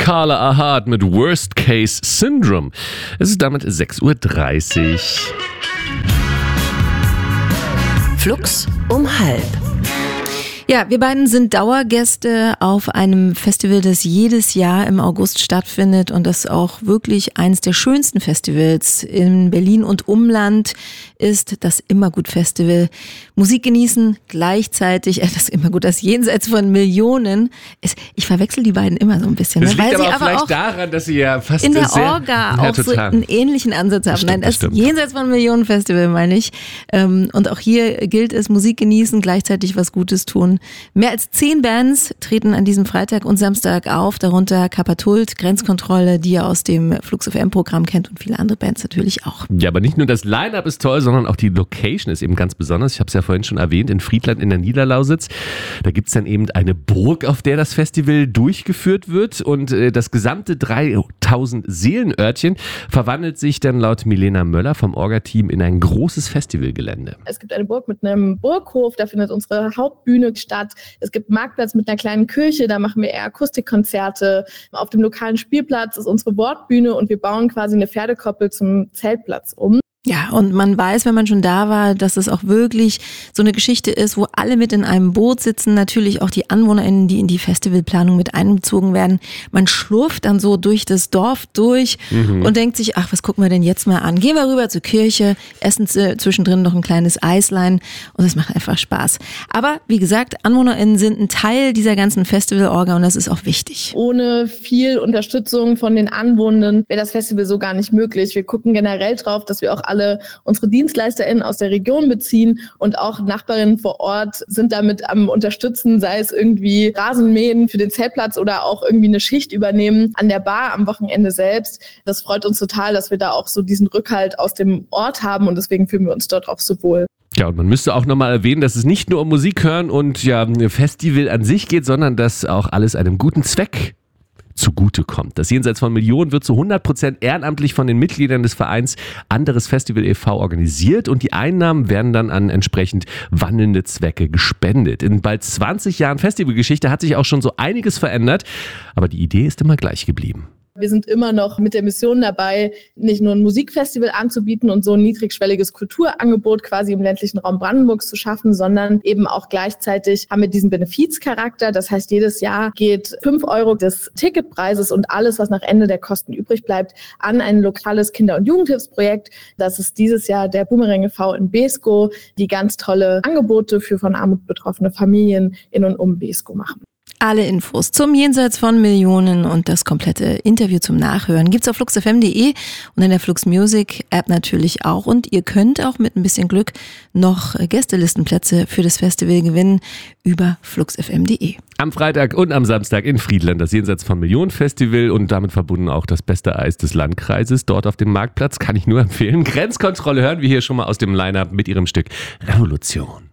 Carla Ahad mit Worst Case Syndrome. Es ist damit 6:30 Uhr. Flux um 12:30. Ja, wir beiden sind Dauergäste auf einem Festival, das jedes Jahr im August stattfindet und das auch wirklich eines der schönsten Festivals in Berlin und Umland ist, das Immergut-Festival. Musik genießen, gleichzeitig das Immergut, das Jenseits von Millionen. Ich verwechsel die beiden immer so ein bisschen. Das liegt weil aber sie auch aber vielleicht auch daran, dass sie ja fast in der sehr, Orga auch so einen ähnlichen Ansatz haben. Stimmt, Nein, das stimmt. Jenseits von Millionen Festival meine ich. Und auch hier gilt es, Musik genießen, gleichzeitig was Gutes tun. Mehr als 10 Bands treten an diesem Freitag und Samstag auf, darunter Kapatult, Grenzkontrolle, die ihr aus dem Flux FM-Programm kennt und viele andere Bands natürlich auch. Ja, aber nicht nur das Line-Up ist toll, sondern auch die Location ist eben ganz besonders. Ich habe es ja vorhin schon erwähnt, in Friedland in der Niederlausitz. Da gibt es dann eben eine Burg, auf der das Festival durchgeführt wird und das gesamte 3000 Seelenörtchen verwandelt sich dann laut Milena Möller vom Orga-Team in ein großes Festivalgelände. Es gibt eine Burg mit einem Burghof, da findet unsere Hauptbühne statt. Es gibt einen Marktplatz mit einer kleinen Kirche, da machen wir eher Akustikkonzerte. Auf dem lokalen Spielplatz ist unsere Wortbühne und wir bauen quasi eine Pferdekoppel zum Zeltplatz um. Ja, und man weiß, wenn man schon da war, dass es auch wirklich so eine Geschichte ist, wo alle mit in einem Boot sitzen, natürlich auch die AnwohnerInnen, die in die Festivalplanung mit einbezogen werden. Man schlurft dann so durch das Dorf durch und denkt sich, ach, was gucken wir denn jetzt mal an? Gehen wir rüber zur Kirche, essen zwischendrin noch ein kleines Eislein und es macht einfach Spaß. Aber wie gesagt, AnwohnerInnen sind ein Teil dieser ganzen Festivalorga und das ist auch wichtig. Ohne viel Unterstützung von den Anwohnenden wäre das Festival so gar nicht möglich. Wir gucken generell drauf, dass wir auch alle unsere DienstleisterInnen aus der Region beziehen und auch Nachbarinnen vor Ort sind damit am Unterstützen, sei es irgendwie Rasenmähen für den Zeltplatz oder auch irgendwie eine Schicht übernehmen an der Bar am Wochenende selbst. Das freut uns total, dass wir da auch so diesen Rückhalt aus dem Ort haben und deswegen fühlen wir uns dort auch so wohl. Ja, und man müsste auch nochmal erwähnen, dass es nicht nur um Musik hören und ja, ein Festival an sich geht, sondern dass auch alles einem guten Zweck zugutekommt. Das Jenseits von Millionen wird zu 100% ehrenamtlich von den Mitgliedern des Vereins Anderes Festival e.V. organisiert und die Einnahmen werden dann an entsprechend wandelnde Zwecke gespendet. In bald 20 Jahren Festivalgeschichte hat sich auch schon so einiges verändert, aber die Idee ist immer gleich geblieben. Wir sind immer noch mit der Mission dabei, nicht nur ein Musikfestival anzubieten und so ein niedrigschwelliges Kulturangebot quasi im ländlichen Raum Brandenburgs zu schaffen, sondern eben auch gleichzeitig haben wir diesen Benefizcharakter. Das heißt, jedes Jahr geht 5 € des Ticketpreises und alles, was nach Ende der Kosten übrig bleibt, an ein lokales Kinder- und Jugendhilfsprojekt. Das ist dieses Jahr der Boomerang e.V. in Beeskow, die ganz tolle Angebote für von Armut betroffene Familien in und um Beeskow machen. Alle Infos zum Jenseits von Millionen und das komplette Interview zum Nachhören gibt's auf fluxfm.de und in der Flux Music App natürlich auch. Und ihr könnt auch mit ein bisschen Glück noch Gästelistenplätze für das Festival gewinnen über fluxfm.de. Am Freitag und am Samstag in Friedland das Jenseits von Millionen Festival und damit verbunden auch das beste Eis des Landkreises. Dort auf dem Marktplatz kann ich nur empfehlen. Grenzkontrolle hören wir hier schon mal aus dem Line-Up mit ihrem Stück Revolution.